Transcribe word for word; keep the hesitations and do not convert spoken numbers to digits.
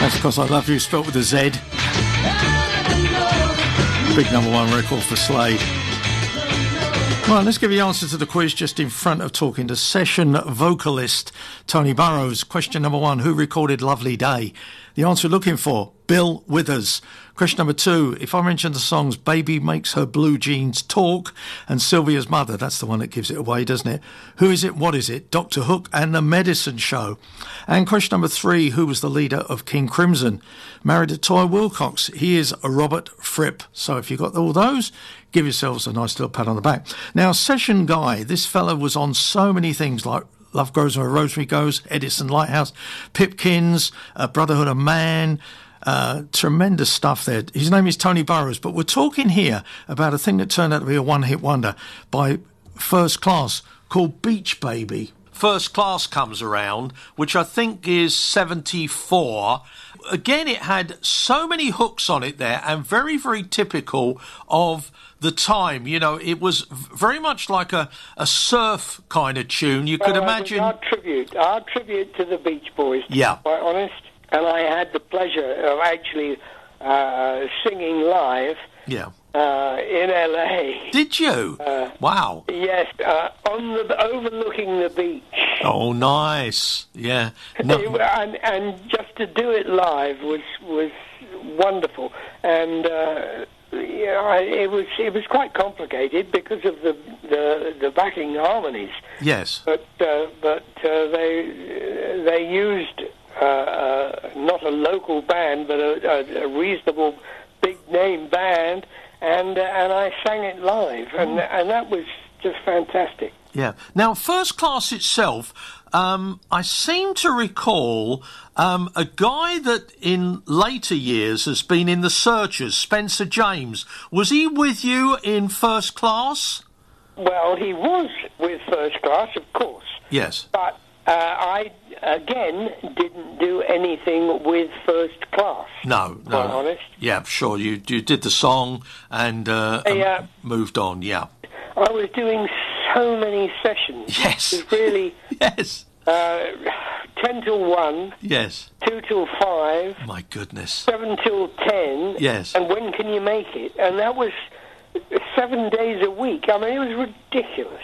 That's because I Love You, spelt with a Z. Big number one record for Slade. Right, let's give you the answer to the quiz just in front of talking to session vocalist Tony Burrows. Question number one, who recorded Lovely Day? The answer we're looking for, Bill Withers. Question number two, if I mention the songs Baby Makes Her Blue Jeans Talk and Sylvia's Mother, that's the one that gives it away, doesn't it? Who is it? What is it? Doctor Hook and the Medicine Show. And question number three, who was the leader of King Crimson? Married to Toy Wilcox. He is Robert Fripp. So if you got all those, give yourselves a nice little pat on the back. Now, Session Guy, this fella was on so many things like Love Grows Where Rosemary Goes, Edison Lighthouse, Pipkins, uh, Brotherhood of Man, uh, tremendous stuff there. His name is Tony Burrows, but we're talking here about a thing that turned out to be a one-hit wonder by First Class called Beach Baby. First Class comes around, which I think is seventy-four. Again, it had so many hooks on it there and very, very typical of the time. You know, it was very much like a, a surf kind of tune. You could well, imagine... Our tribute, our tribute to the Beach Boys, to yeah. be quite honest. And I had the pleasure of actually uh, singing live yeah. uh, in L A. Did you? Uh, wow. Yes, uh, on the overlooking the beach. Oh, nice. Yeah. No. and, and just to do it live was was wonderful. And... Uh, Yeah, I, it was it was quite complicated because of the the, the backing harmonies. Yes, but uh, but uh, they they used uh, uh, not a local band, but a, a, a reasonable big name band, and uh, and I sang it live, and and that was just fantastic. Yeah. Now, First Class itself, um, I seem to recall um, a guy that in later years has been in the Searchers, Spencer James. Was he with you in First Class? Well, he was with First Class, of course. Yes. But uh, I, again, didn't do anything with First Class. No, no. Quite honest. Yeah, sure. You you did the song and, uh, and yeah. moved on, yeah. I was doing so many sessions. Yes. It was really... yes. Uh, ten till one. Yes. two till five. My goodness. seven till ten. Yes. And when can you make it? And that was seven days a week. I mean, it was ridiculous.